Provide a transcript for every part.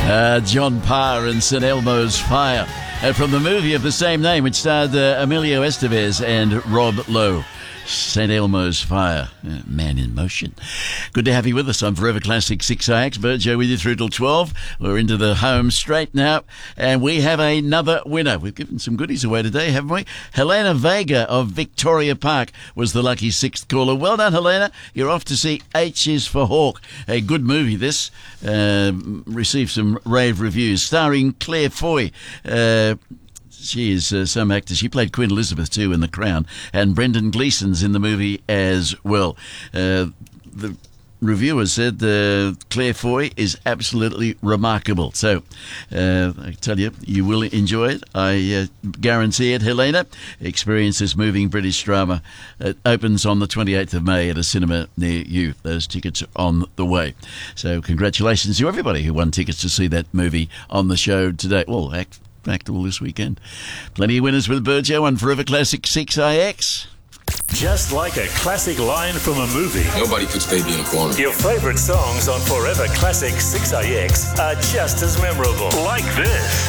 John Parr and St Elmo's Fire from the movie of the same name, which starred Emilio Estevez and Rob Lowe. St Elmo's Fire, Man in Motion. Good to have you with us on Forever Classic 6IX. Burjo with you through till 12. We're into the home straight now, and we have another winner. We've given some goodies away today, haven't we? Helena Vega of Victoria Park was the lucky sixth caller. Well done, Helena. You're off to see H is for Hawk. A good movie, this. Received some rave reviews. Starring Claire Foy. She is some actor. She played Queen Elizabeth too in The Crown, and Brendan Gleeson's in the movie as well. The reviewer said Claire Foy is absolutely remarkable. So I tell you, you will enjoy it. I guarantee it. Helena, experience this moving British drama. It opens on the 28th of May at a cinema near you. Those tickets are on the way. So congratulations to everybody who won tickets to see that movie on the show today. Well, all this weekend. Plenty of winners with Burjo on Forever Classic 6IX. Just like a classic line from a movie. Nobody puts baby in a corner. Your favourite songs on Forever Classic 6IX are just as memorable. Like this.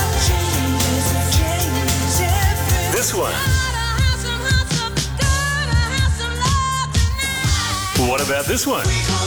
This one. What about this one?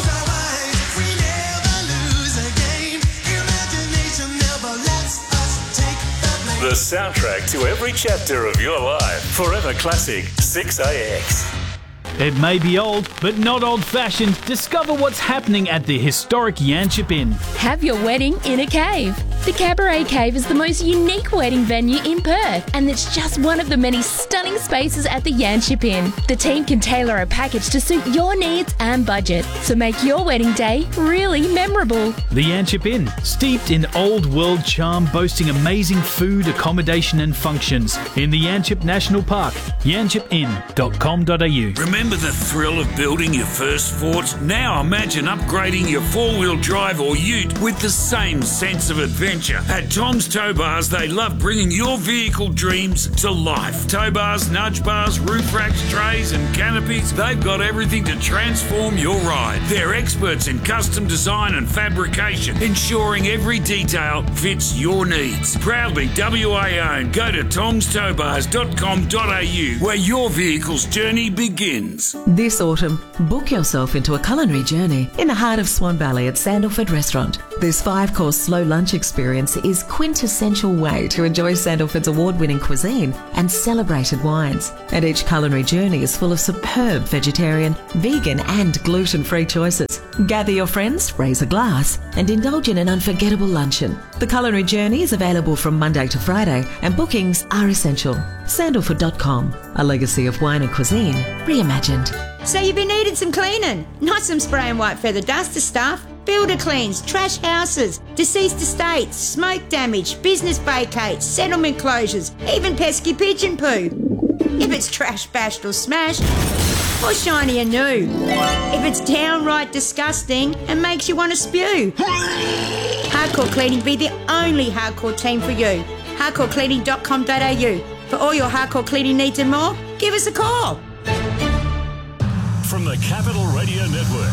The soundtrack to every chapter of your life. Forever Classic 6IX. It may be old, but not old-fashioned. Discover what's happening at the historic Yanchep Inn. Have your wedding in a cave. The Cabaret Cave is the most unique wedding venue in Perth, and it's just one of the many stunning spaces at the Yanchep Inn. The team can tailor a package to suit your needs and budget, so make your wedding day really memorable. The Yanchep Inn, steeped in old-world charm, boasting amazing food, accommodation and functions in the Yanchep National Park. yanchepinn.com.au. Remember the thrill of building your first fort? Now imagine upgrading your four-wheel drive or ute with the same sense of adventure. At Tom's Tow Bars, they love bringing your vehicle dreams to life. Tow bars, nudge bars, roof racks, trays and canopies, they've got everything to transform your ride. They're experts in custom design and fabrication, ensuring every detail fits your needs. Proudly WA owned. Go to tomstowbars.com.au where your vehicle's journey begins. This autumn, book yourself into a culinary journey in the heart of Swan Valley at Sandalford Restaurant. This 5-course slow lunch experience is quintessential way to enjoy Sandalford's award-winning cuisine and celebrated wines. And each culinary journey is full of superb vegetarian, vegan and gluten-free choices. Gather your friends, raise a glass and indulge in an unforgettable luncheon. The culinary journey is available from Monday to Friday and bookings are essential. Sandalford.com, a legacy of wine and cuisine reimagined. So you've been needing some cleaning, not some spray and white feather duster stuff. Builder cleans, trash houses, deceased estates, smoke damage, business vacates, settlement closures, even pesky pigeon poo. If it's trash, bashed or smashed, or shiny and new. If it's downright disgusting and makes you want to spew. Hardcore Cleaning be the only hardcore team for you. hardcorecleaning.com.au. For all your hardcore cleaning needs and more, give us a call. From the Capital Radio Network,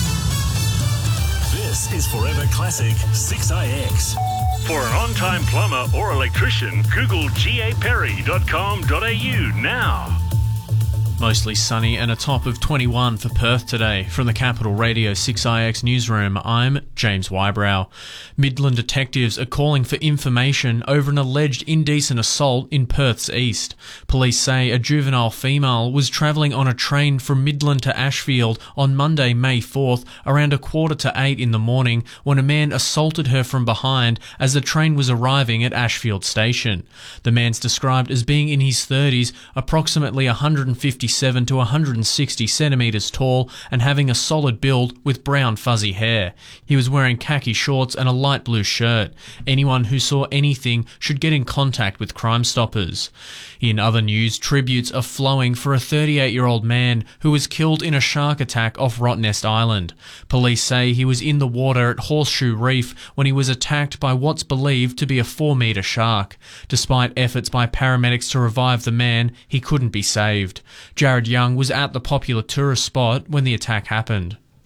this is Forever Classic 6IX. For an on-time plumber or electrician, Google gaperry.com.au now. Mostly sunny and a top of 21 for Perth today. From the Capital Radio 6IX newsroom, I'm James Wybrow. Midland detectives are calling for information over an alleged indecent assault in Perth's east. Police say a juvenile female was travelling on a train from Midland to Ashfield on Monday, May 4th, around 7:45 in the morning, when a man assaulted her from behind as the train was arriving at Ashfield Station. The man's described as being in his 30s, approximately 157 to 160 centimetres tall and having a solid build with brown fuzzy hair. He was wearing khaki shorts and a light blue shirt. Anyone who saw anything should get in contact with Crime Stoppers. In other news, tributes are flowing for a 38-year-old man who was killed in a shark attack off Rottnest Island. Police say he was in the water at Horseshoe Reef when he was attacked by what's believed to be a 4-metre shark. Despite efforts by paramedics to revive the man, he couldn't be saved. Jared Young was at the popular tourist spot when the attack happened.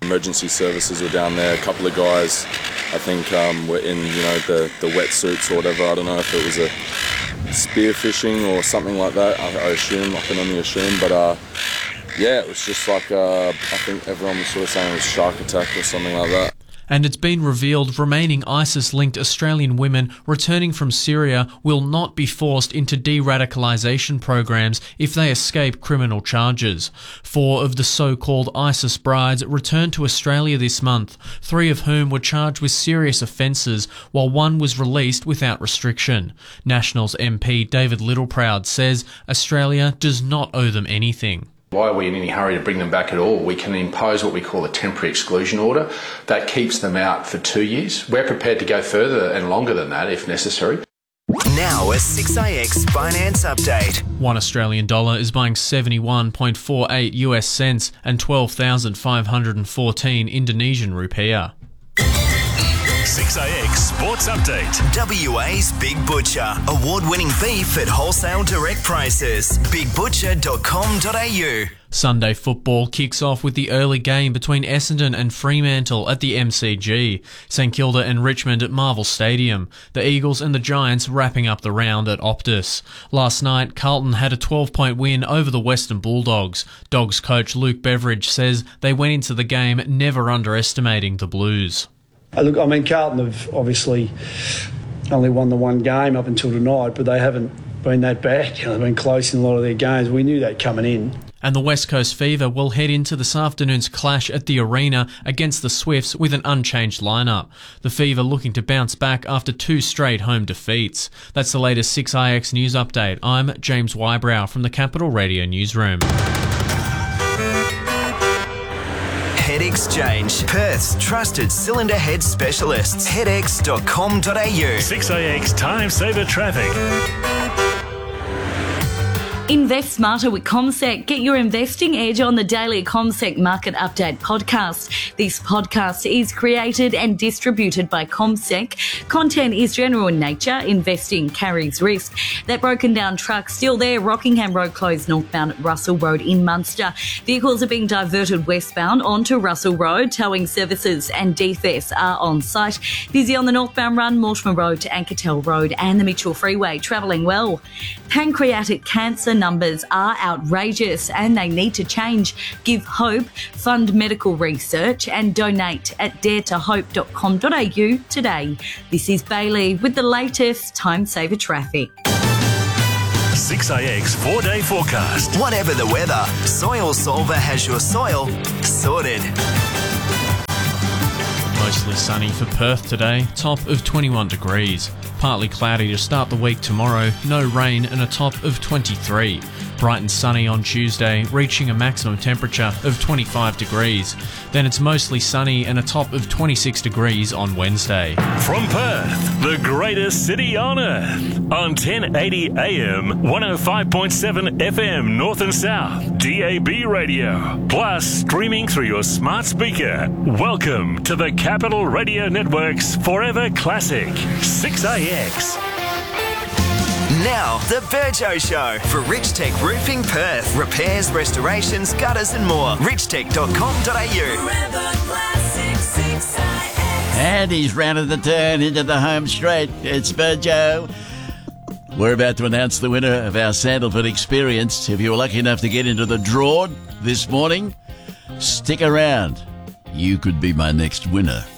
Emergency services were down there. A couple of guys, I think, were in the wetsuits or whatever. I don't know if it was a spearfishing or something like that. I assume, I can only assume, but yeah, it was just like I think everyone was sort of saying it was shark attack or something like that. And it's been revealed remaining ISIS-linked Australian women returning from Syria will not be forced into de-radicalisation programs if they escape criminal charges. 4 of the so-called ISIS brides returned to Australia this month, 3 of whom were charged with serious offences, while 1 was released without restriction. Nationals MP David Littleproud says Australia does not owe them anything. Why are we in any hurry to bring them back at all? We can impose what we call a temporary exclusion order. That keeps them out for 2 years. We're prepared to go further and longer than that if necessary. Now a 6IX finance update. $1 Australian is buying 71.48 US cents and 12,514 Indonesian rupiah. 6IX Sports Update. WA's Big Butcher. Award-winning beef at wholesale direct prices. bigbutcher.com.au. Sunday football kicks off with the early game between Essendon and Fremantle at the MCG. St Kilda and Richmond at Marvel Stadium. The Eagles and the Giants wrapping up the round at Optus. Last night, Carlton had a 12-point win over the Western Bulldogs. Dogs coach Luke Beveridge says they went into the game never underestimating the Blues. Look, I mean, Carlton have obviously only won the one game up until tonight, but they haven't been that bad. They've been close in a lot of their games. We knew that coming in. And the West Coast Fever will head into this afternoon's clash at the Arena against the Swifts with an unchanged lineup. The Fever looking to bounce back after 2 straight home defeats. That's the latest 6IX News Update. I'm James Wybrow from the Capital Radio Newsroom. Head Exchange, Perth's trusted cylinder head specialists. headx.com.au. 6IX Time Saver Traffic. Invest smarter with CommSec. Get your investing edge on the daily CommSec Market Update podcast. This podcast is created and distributed by CommSec. Content is general in nature. Investing carries risk. That broken down truck still there. Rockingham Road closed northbound at Russell Road in Munster. Vehicles are being diverted westbound onto Russell Road. Towing services and DFS are on site. Busy on the northbound run, Mortimer Road to Ankertel Road and the Mitchell Freeway. Travelling well. Pancreatic cancer numbers are outrageous and they need to change. Give hope, fund medical research and donate at daretohope.com.au today. This is Bailey with the latest Time Saver Traffic. 6IX 4-day forecast. Whatever the weather, Soil Solver has your soil sorted. Mostly sunny for Perth today, top of 21 degrees. Partly cloudy to start the week tomorrow, no rain and a top of 23. Bright and sunny on Tuesday, reaching a maximum temperature of 25 degrees. Then it's mostly sunny and a top of 26 degrees on Wednesday. From Perth, the greatest city on earth. On 1080 AM, 105.7 FM North and South, DAB radio. Plus, streaming through your smart speaker. Welcome to the Capital Radio Network's Forever Classic, 6IX. Now, the Burjo Show for Richtech Roofing Perth. Repairs, restorations, gutters and more. Richtech.com.au. And he's rounded the turn into the home straight. It's Burjo. We're about to announce the winner of our Sandalford experience. If you were lucky enough to get into the draw this morning, stick around. You could be my next winner.